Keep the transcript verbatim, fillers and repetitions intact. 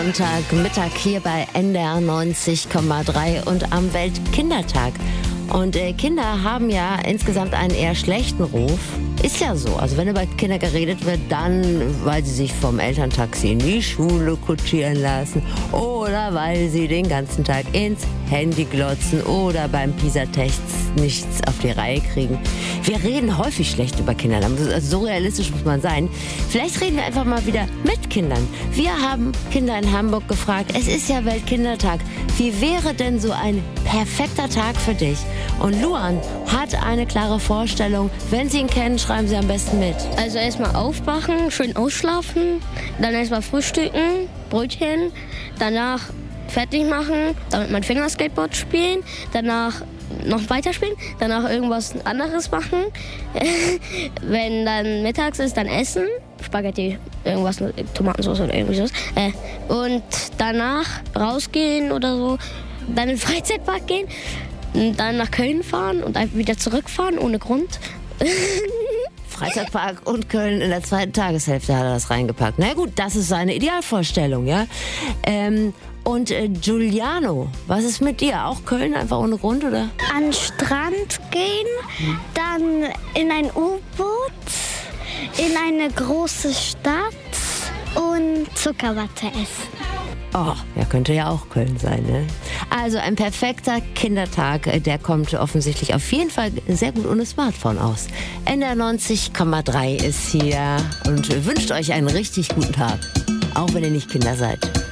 Sonntagmittag hier bei N D R neunzig Komma drei und am Weltkindertag. Und äh, Kinder haben ja insgesamt einen eher schlechten Ruf. Ist ja so. Also wenn über Kinder geredet wird, dann, weil sie sich vom Elterntaxi in die Schule kutschieren lassen oder weil sie den ganzen Tag ins Handy glotzen oder beim PISA-Test nichts auf die Reihe kriegen. Wir reden häufig schlecht über Kinder. Also so realistisch muss man sein. Vielleicht reden wir einfach mal wieder mit Kindern. Wir haben Kinder in Hamburg gefragt, es ist ja Weltkindertag. Wie wäre denn so ein perfekter Tag für dich? Und Luan hat eine klare Vorstellung. Wenn Sie ihn kennen, schreiben Sie am besten mit. Also erstmal aufwachen, schön ausschlafen, dann erstmal frühstücken, Brötchen, danach fertig machen, damit mein Fingerskateboard spielen, danach noch weiterspielen, danach irgendwas anderes machen. Wenn dann mittags ist, dann essen, Spaghetti, irgendwas, Tomatensauce oder irgendwie sowas. Äh, und danach rausgehen oder so, dann in den Freizeitpark gehen, dann nach Köln fahren und einfach wieder zurückfahren ohne Grund. Freizeitpark und Köln in der zweiten Tageshälfte hat er das reingepackt. Na gut, das ist seine Idealvorstellung, ja. Ähm, und äh, Giuliano, was ist mit dir? Auch Köln einfach ohne Grund, oder? An den Strand gehen, dann in ein U-Boot, in eine große Stadt und Zuckerwatte essen. Oh, ja, könnte ja auch Köln sein, ne? Also ein perfekter Kindertag, der kommt offensichtlich auf jeden Fall sehr gut ohne Smartphone aus. N D R neunzig Komma drei ist hier und wünscht euch einen richtig guten Tag, auch wenn ihr nicht Kinder seid.